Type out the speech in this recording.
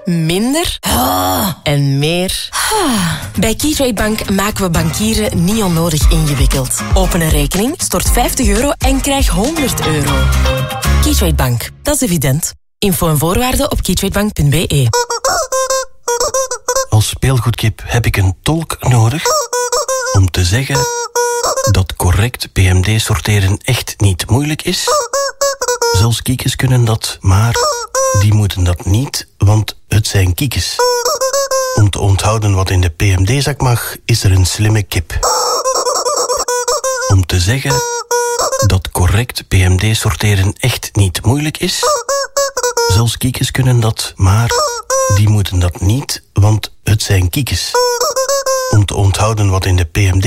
minder en meer. Bij KeyTrade Bank maken we bankieren niet onnodig ingewikkeld. Open een rekening, stort €50 en krijg €100. KeyTrade Bank, dat is evident. Info en voorwaarden op keytradebank.be. Als speelgoedkip heb ik een tolk nodig om te zeggen dat correct PMD sorteren echt niet moeilijk is. Zelfs kiekes kunnen dat, maar die moeten dat niet, want het zijn kiekes. Om te onthouden wat in de PMD-zak mag, is er een slimme kip. Om te zeggen dat correct PMD sorteren echt niet moeilijk is. Zelfs kiekes kunnen dat, maar die moeten dat niet, want het zijn kiekes. Om te onthouden wat in de PMD